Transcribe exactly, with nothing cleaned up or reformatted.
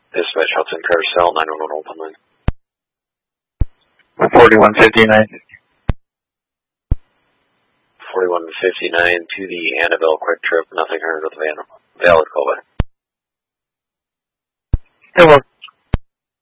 Dispatch Hudson Carousel, nine one one open line. forty-one fifty-nine. forty-one fifty-nine to the Annabelle Quick Trip, nothing heard with a valid callback. Hello.